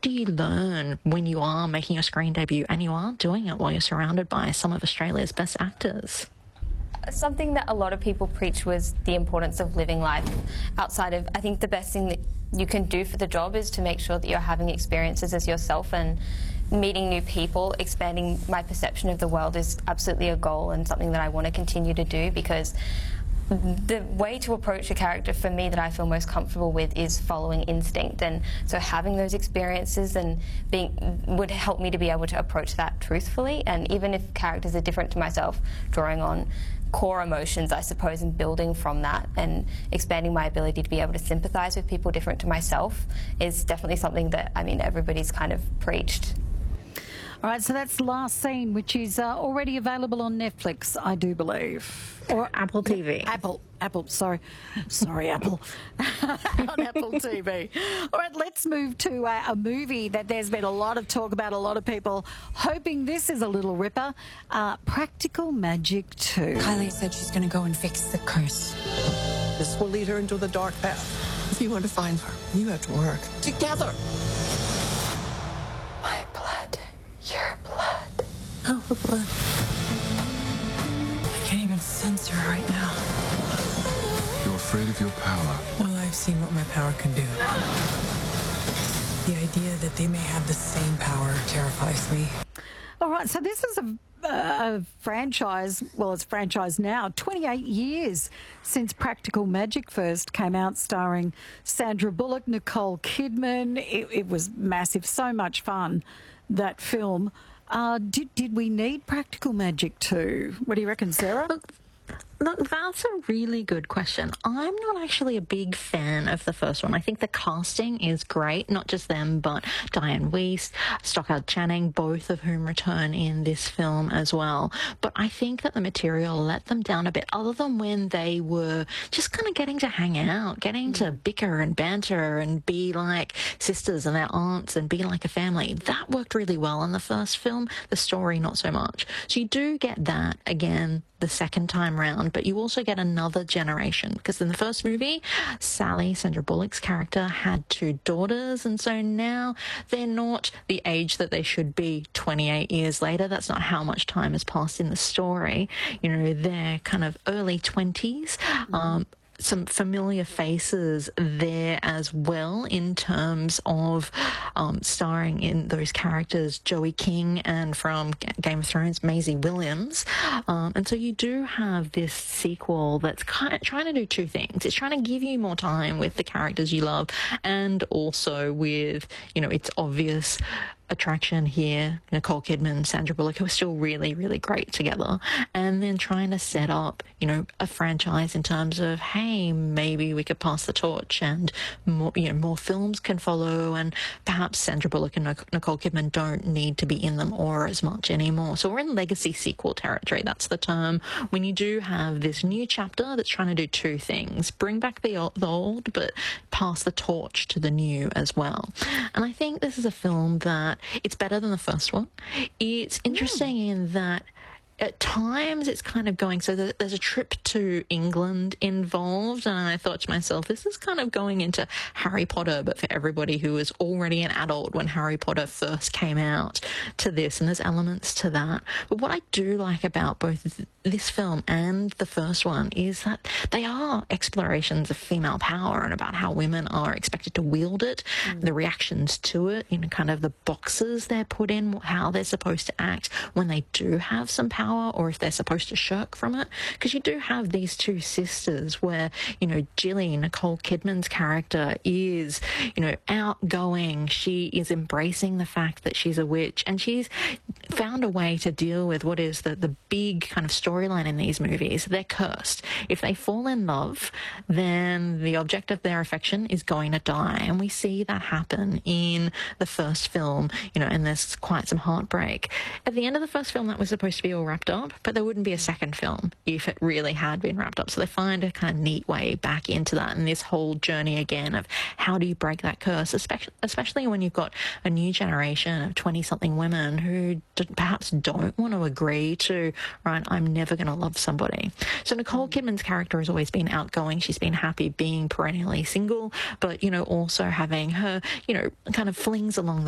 do you learn when you are making your screen debut and you are doing it while you're surrounded by some of Australia's best actors? Something that a lot of people preach was the importance of living life outside of, I think the best thing that you can do for the job is to make sure that you're having experiences as yourself and meeting new people. Expanding my perception of the world is absolutely a goal and something that I want to continue to do, because the way to approach a character for me that I feel most comfortable with is following instinct, and so having those experiences and would help me to be able to approach that truthfully. And even if characters are different to myself, drawing on core emotions, I suppose, and building from that and expanding my ability to be able to sympathise with people different to myself is definitely something that, I mean, everybody's kind of preached. All right, so that's Last Scene, which is already available on Netflix, I do believe. Or Apple TV. Apple, sorry, Apple. On Apple TV. All right, let's move to a movie that there's been a lot of talk about, a lot of people hoping this is a little ripper, Practical Magic 2. Kylie said she's going to go and fix the curse. This will lead her into the dark path. If you want to find her, you have to work together. My blood, your blood. Our blood. I can't even sense her right now. You're afraid of your power. Well, I've seen what my power can do. The idea that they may have the same power terrifies me. All right, so this is a franchise, well, it's franchised now, 28 years since Practical Magic first came out, starring Sandra Bullock, Nicole Kidman. It was massive, so much fun, that film. Did we need Practical Magic 2? What do you reckon, Sarah? Look, that's a really good question. I'm not actually a big fan of the first one. I think the casting is great, not just them, but Diane Weiss, Stockard Channing, both of whom return in this film as well. But I think that the material let them down a bit, other than when they were just kind of getting to hang out, getting to bicker and banter and be like sisters and their aunts and be like a family. That worked really well in the first film, the story not so much. So you do get that again the second time round, but you also get another generation, because in the first movie, Sally, Sandra Bullock's character, had 2 daughters, and so now they're not the age that they should be 28 years later. That's not how much time has passed in the story. You know, they're kind of early 20s. Some familiar faces there as well in terms of starring in those characters, Joey King, and from Game of Thrones, Maisie Williams. And so you do have this sequel that's kind of trying to do 2 things. It's trying to give you more time with the characters you love, and also with, you know, its obvious attraction here, Nicole Kidman, Sandra Bullock, who are still really, really great together, and then trying to set up, you know, a franchise in terms of, hey, maybe we could pass the torch and more, you know, more films can follow, and perhaps Sandra Bullock and Nicole Kidman don't need to be in them or as much anymore. So we're in legacy sequel territory, that's the term, when you do have this new chapter that's trying to do 2 things: bring back the old, but pass the torch to the new as well. And I think this is a film that it's better than the first one. It's interesting in that at times it's kind of going, so there's a trip to England involved, and I thought to myself, this is kind of going into Harry Potter, but for everybody who was already an adult when Harry Potter first came out, to this, and there's elements to that. But what I do like about both this film and the first one is that they are explorations of female power and about how women are expected to wield it, the reactions to it, you know, kind of the boxes they're put in, how they're supposed to act when they do have some power, or if they're supposed to shirk from it. Because you do have these 2 sisters where, you know, Jilly, Nicole Kidman's character, is, you know, outgoing. She is embracing the fact that she's a witch, and she's found a way to deal with what is the big kind of storyline in these movies. They're cursed. If they fall in love, then the object of their affection is going to die, and we see that happen in the first film, you know, and there's quite some heartbreak. At the end of the first film, that was supposed to be all wrapped up, but there wouldn't be a second film if it really had been wrapped up. So they find a kind of neat way back into that, and this whole journey again of how do you break that curse, especially when you've got a new generation of 20-something women who perhaps don't want to agree to, right, I'm never going to love somebody. So Nicole Kidman's character has always been outgoing. She's been happy being perennially single, but, you know, also having her, you know, kind of flings along the